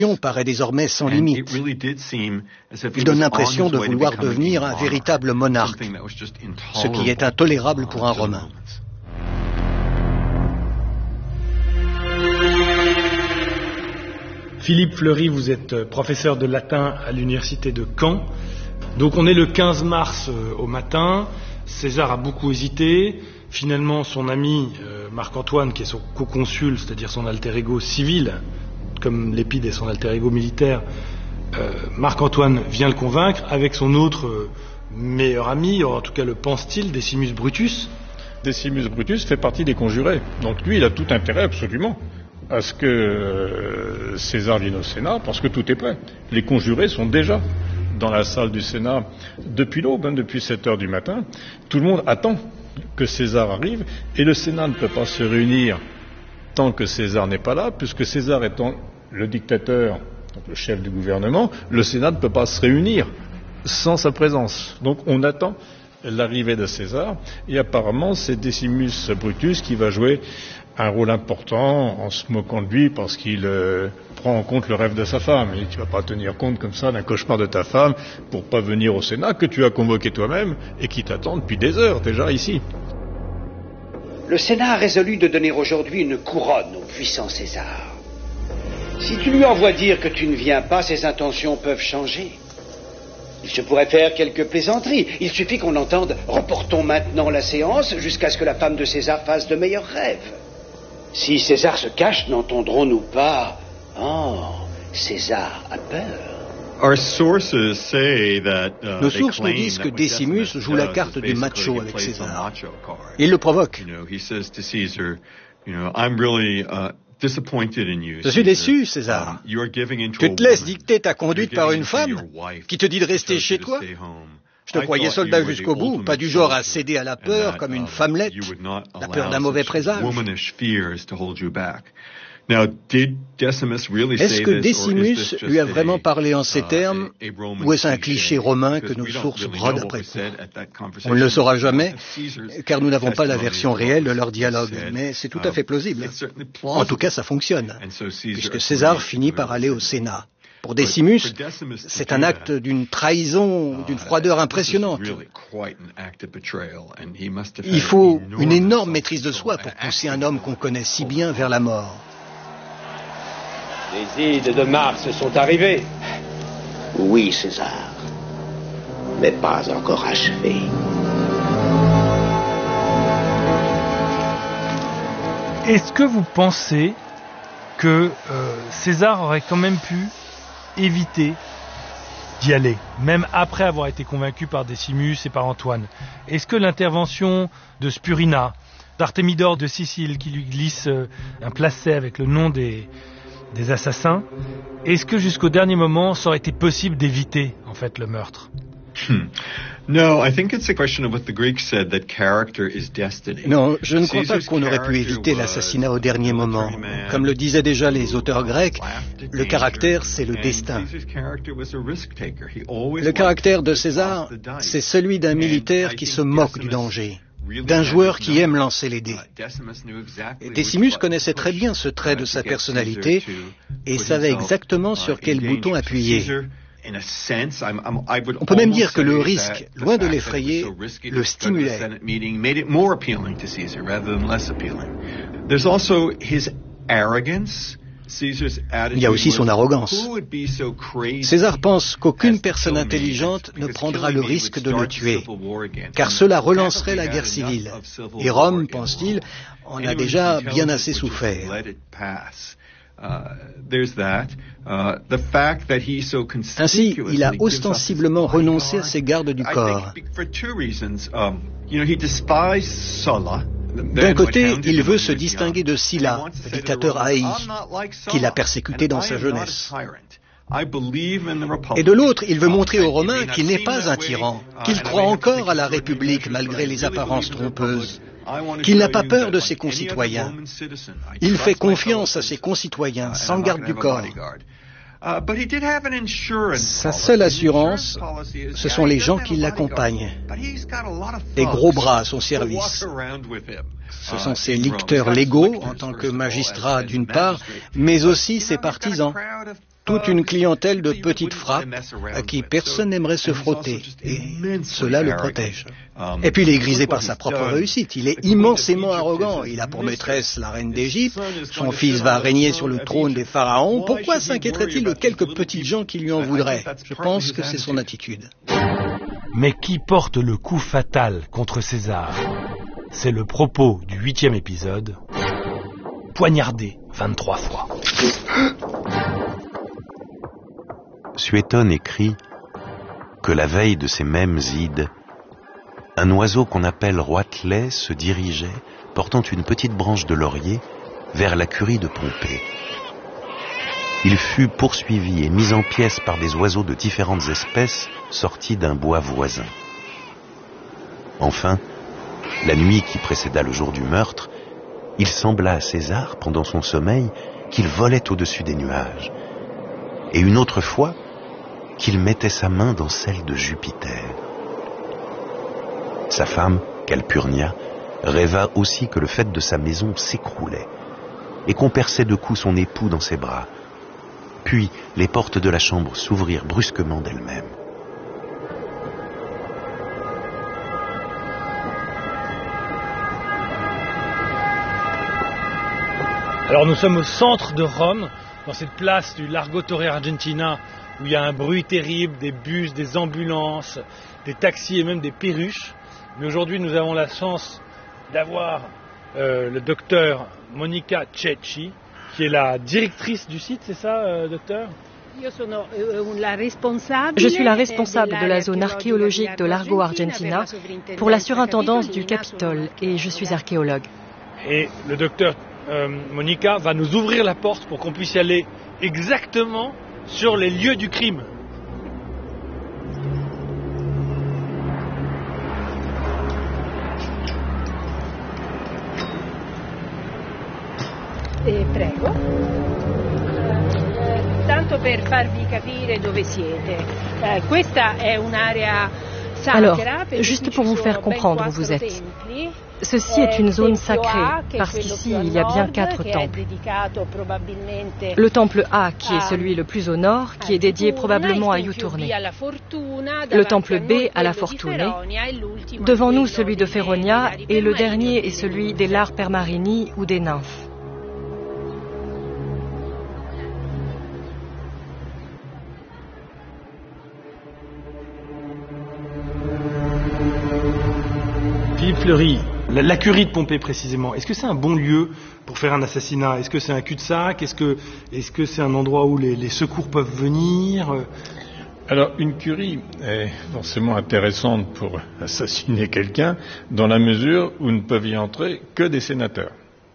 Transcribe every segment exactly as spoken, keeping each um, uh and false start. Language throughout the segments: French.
paraît désormais sans limite. Il donne l'impression de vouloir devenir un véritable monarque, ce qui est intolérable pour un Romain. Philippe Fleury, vous êtes professeur de latin à l'université de Caen. Donc on est le quinze mars au matin, César a beaucoup hésité. Finalement, son ami euh, Marc-Antoine, qui est son co-consul, c'est-à-dire son alter ego civil, comme Lépide est son alter ego militaire, euh, Marc-Antoine vient le convaincre avec son autre euh, meilleur ami, en tout cas le pense-t-il, Decimus Brutus. Decimus Brutus fait partie des conjurés. Donc lui, il a tout intérêt absolument à ce que euh, César vienne au Sénat, parce que tout est prêt. Les conjurés sont déjà dans la salle du Sénat depuis l'aube, hein, depuis sept heures du matin. Tout le monde attend que César arrive, et le Sénat ne peut pas se réunir tant que César n'est pas là, puisque César étant le dictateur, donc le chef du gouvernement, le Sénat ne peut pas se réunir sans sa présence. Donc on attend l'arrivée de César, et apparemment c'est Decimus Brutus qui va jouer un rôle important en se moquant de lui parce qu'il euh, prend en compte le rêve de sa femme. Et tu ne vas pas tenir compte comme ça d'un cauchemar de ta femme pour pas venir au Sénat que tu as convoqué toi-même et qui t'attend depuis des heures déjà ici. Le Sénat a résolu de donner aujourd'hui une couronne au puissant César. Si tu lui envoies dire que tu ne viens pas, ses intentions peuvent changer. Il se pourrait faire quelques plaisanteries. Il suffit qu'on entende « Reportons maintenant la séance jusqu'à ce que la femme de César fasse de meilleurs rêves ». Si César se cache, n'entendrons-nous pas « Oh, César a peur ». Nos sources nous disent que Decimus joue la carte du macho avec César. Il le provoque. Je suis déçu, César. Tu te laisses dicter ta conduite par une femme qui te dit de rester chez toi. Je te croyais soldat jusqu'au bout, pas du genre à céder à la peur comme une femmelette, la peur d'un mauvais présage. Est-ce que Decimus lui a vraiment parlé en ces termes, ou est-ce un cliché romain que nos sources brodent après coup? On ne le saura jamais, car nous n'avons pas la version réelle de leur dialogue, mais c'est tout à fait plausible. En tout cas, ça fonctionne, puisque César finit par aller au Sénat. Pour Decimus, c'est un acte d'une trahison, d'une froideur impressionnante. Il faut une énorme maîtrise de soi pour pousser un homme qu'on connaît si bien vers la mort. Les ides de Mars sont arrivées. Oui, César, mais pas encore achevées. Est-ce que vous pensez que euh, César aurait quand même pu éviter d'y aller, même après avoir été convaincu par Decimus et par Antoine? Est-ce que l'intervention de Spurina, d'Artémidore de Sicile, qui lui glisse un placet avec le nom des, des assassins, est-ce que jusqu'au dernier moment, ça aurait été possible d'éviter, en fait, le meurtre? Hmm. No, I think it's a question of what the Greeks said, that character is destiny. Non, je ne crois pas qu'on aurait pu éviter l'assassinat au dernier moment. Comme le disaient déjà les auteurs grecs, le caractère, c'est le destin. Le caractère de César, c'est celui d'un militaire qui se moque du danger, d'un joueur qui aime lancer les dés. Et Decimus connaissait très bien ce trait de sa personnalité et savait exactement sur quel bouton appuyer. On peut même dire que le risque, loin de l'effrayer, le stimulait. Il y a aussi son arrogance. César pense qu'aucune personne intelligente ne prendra le risque de le tuer, car cela relancerait la guerre civile. Et Rome, pense-t-il, en a déjà bien assez souffert. Ainsi, il a ostensiblement renoncé à ses gardes du corps. D'un côté, il veut se distinguer de Sylla, le dictateur haï, qu'il a persécuté dans sa jeunesse. Et de l'autre, il veut montrer aux Romains qu'il n'est pas un tyran, qu'il croit encore à la République malgré les apparences trompeuses, qu'il n'a pas peur de ses concitoyens. Il fait confiance à ses concitoyens sans garde du corps. Sa seule assurance, ce sont les gens qui l'accompagnent. Des gros bras à son service. Ce sont ses licteurs légaux en tant que magistrats d'une part, mais aussi ses partisans, toute une clientèle de petites frappes à qui personne n'aimerait se frotter, et cela le protège. Et puis il est grisé par sa propre réussite, il est immensément arrogant, il a pour maîtresse la reine d'Égypte, son fils va régner sur le trône des pharaons, pourquoi s'inquiéterait-il de quelques petites gens qui lui en voudraient? Je pense que c'est son attitude. Mais qui porte le coup fatal contre César? C'est le propos du huitième épisode, poignardé vingt-trois fois. Suétone écrit que la veille de ces mêmes Ides, un oiseau qu'on appelle roitelet se dirigeait, portant une petite branche de laurier, vers la curie de Pompée. Il fut poursuivi et mis en pièces par des oiseaux de différentes espèces sortis d'un bois voisin. Enfin, la nuit qui précéda le jour du meurtre, il sembla à César, pendant son sommeil, qu'il volait au-dessus des nuages, et une autre fois, qu'il mettait sa main dans celle de Jupiter. Sa femme, Calpurnia, rêva aussi que le faîte de sa maison s'écroulait, et qu'on perçait de coups son époux dans ses bras. Puis les portes de la chambre s'ouvrirent brusquement d'elles-mêmes. Alors nous sommes au centre de Rome, dans cette place du Largo Torre Argentina, où il y a un bruit terrible, des bus, des ambulances, des taxis et même des perruches. Mais aujourd'hui nous avons la chance d'avoir euh, le docteur Monica Cecchi, qui est la directrice du site, c'est ça, euh, docteur ? Je suis la responsable de la zone archéologique de Largo Argentina pour la surintendance du Capitole et je suis archéologue. Et le docteur euh, Monica va nous ouvrir la porte pour qu'on puisse y aller exactement sur les lieux du crime. Eh, prego. Tanto per farvi capire dove siete. Eh, questa è un'area sacra. Alors, juste pour vous faire comprendre où vous êtes. Ceci est une zone sacrée, parce qu'ici il y a bien quatre temples. Le temple A, qui est celui le plus au nord, qui est dédié probablement à Iuturne. Le temple B à la Fortune. Devant nous, celui de Feronia, et le dernier est celui des Larper Marini ou des nymphes. Philippe Fleury, la, la curie de Pompée précisément, est-ce que c'est un bon lieu pour faire un assassinat? Est-ce que c'est un cul-de-sac? Est-ce que est-ce que c'est un endroit où les, les secours peuvent venir? Alors, une curie est forcément intéressante pour assassiner quelqu'un dans la mesure où ne peuvent y entrer que des sénateurs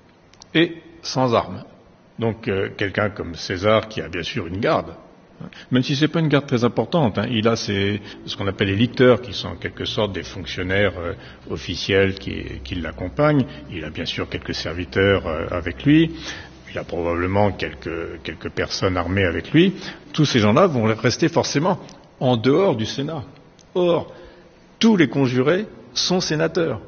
et sans armes. Donc, euh, quelqu'un comme César qui a bien sûr une garde, même si c'est pas une garde très importante, hein, il a ses, ce qu'on appelle les licteurs, qui sont en quelque sorte des fonctionnaires euh, officiels qui, qui l'accompagnent. Il a bien sûr quelques serviteurs euh, avec lui. Il a probablement quelques, quelques personnes armées avec lui. Tous ces gens-là vont rester forcément en dehors du Sénat. Or, tous les conjurés sont sénateurs.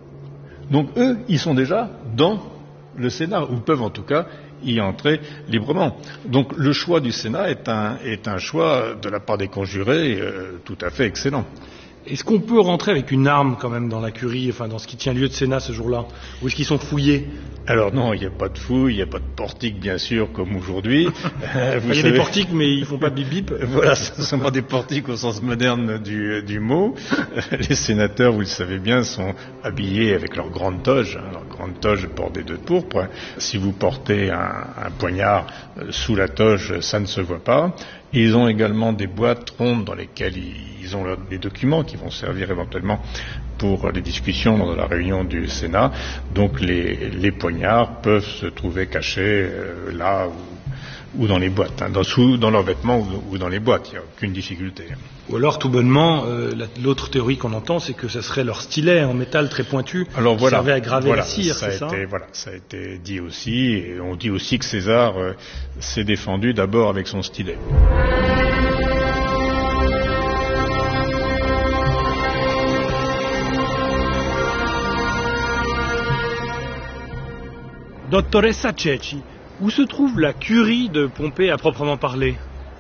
Donc eux, ils sont déjà dans le Sénat, ou peuvent en tout cas y entrer librement. Donc le choix du Sénat est un, est un choix de la part des conjurés euh, tout à fait excellent. Est-ce qu'on peut rentrer avec une arme quand même dans la curie, enfin dans ce qui tient lieu de Sénat ce jour-là? Ou est-ce qu'ils sont fouillés? Alors non, il n'y a pas de fouille, il n'y a pas de portique bien sûr comme aujourd'hui. euh, il y a savez... des portiques mais ils font pas bip bip. Voilà, ce ne sont pas des portiques au sens moderne du, du mot. Les sénateurs, vous le savez bien, sont habillés avec leur grande toge, hein, leur grande toge bordée de pourpre. Si vous portez un, un poignard sous la toge, ça ne se voit pas. Ils ont également des boîtes rondes dans lesquelles ils ont des documents qui vont servir éventuellement pour les discussions dans la réunion du Sénat. Donc les, les poignards peuvent se trouver cachés euh, là ou, ou dans les boîtes, hein, dans, sous, dans leurs vêtements ou, ou dans les boîtes, il n'y a aucune difficulté. Ou alors tout bonnement, euh, l'autre théorie qu'on entend, c'est que ce serait leur stylet en métal très pointu alors, voilà, qui servait à graver voilà, la cire, ça c'est ça été, Voilà, ça a été dit aussi, et on dit aussi que César euh, s'est défendu d'abord avec son stylet. Dottoressa Cecchi, où se trouve la curie de Pompée à proprement parler?